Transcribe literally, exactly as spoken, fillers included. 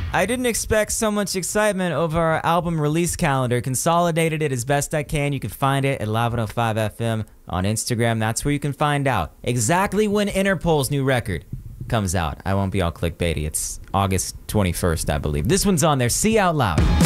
I didn't expect so much excitement over our album release calendar. Consolidated it as best I can. You can find it at eleven oh five F M on Instagram. That's where you can find out exactly when Interpol's new record comes out. I won't be all clickbaity. It's August twenty-first, I believe. This one's on there. See Out Loud.